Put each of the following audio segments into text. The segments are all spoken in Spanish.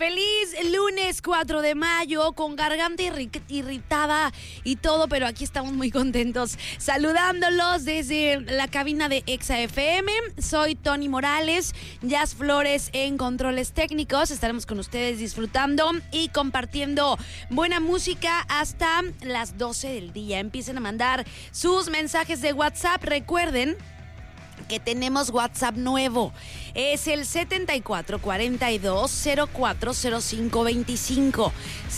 Feliz lunes 4 de mayo, con garganta irritada y todo, pero aquí estamos muy contentos saludándolos desde la cabina de Exa FM. Soy Tony Morales, Jazz Flores en controles técnicos. Estaremos con ustedes disfrutando y compartiendo buena música hasta las 12 del día. Empiecen a mandar sus mensajes de WhatsApp. Recuerden que tenemos WhatsApp nuevo. Es el 7442040525.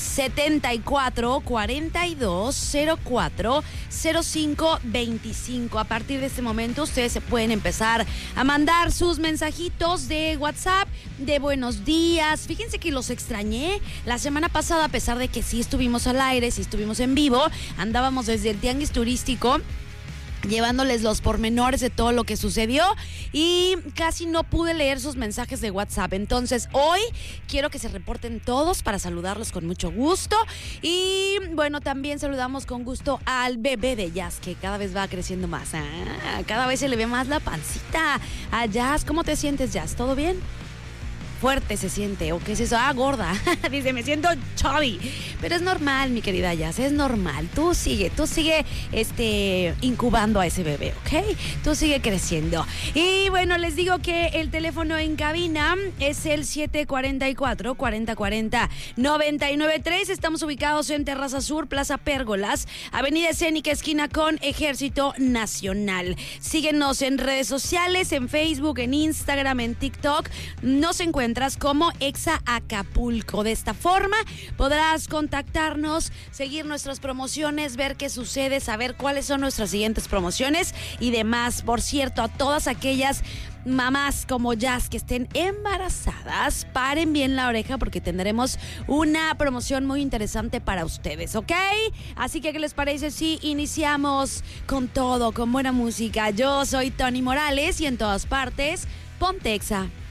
7442040525. A partir de este momento ustedes se pueden empezar a mandar sus mensajitos de WhatsApp de buenos días. Fíjense que los extrañé la semana pasada, a pesar de que sí estuvimos al aire, sí estuvimos en vivo. Andábamos desde el Tianguis Turístico llevándoles los pormenores de todo lo que sucedió y casi no pude leer sus mensajes de WhatsApp. Entonces hoy quiero que se reporten todos para saludarlos con mucho gusto. Y bueno, también saludamos con gusto al bebé de Jazz, que cada vez va creciendo más. Cada vez se le ve más la pancita a Jazz. ¿Cómo te sientes, Jazz? ¿Todo bien? Fuerte se siente, ¿o qué es eso? Gorda. Dice, me siento chubby. Pero es normal, mi querida Jazz, es normal. Tú sigue incubando a ese bebé, ¿ok? Tú sigue creciendo. Y bueno, les digo que el teléfono en cabina es el 744-4040-993. Estamos ubicados en Terraza Sur, Plaza Pérgolas, Avenida Escénica, esquina con Ejército Nacional. Síguenos en redes sociales, en Facebook, en Instagram, en TikTok. Nos encuentras como Exa Acapulco. De esta forma podrás contactarnos, seguir nuestras promociones, ver qué sucede, saber cuáles son nuestras siguientes promociones y demás. Por cierto, a todas aquellas mamás como Jazz que estén embarazadas, paren bien la oreja porque tendremos una promoción muy interesante para ustedes, ¿ok? Así que, ¿qué les parece si iniciamos con todo, con buena música? Yo soy Tony Morales y en todas partes, ponte Exa.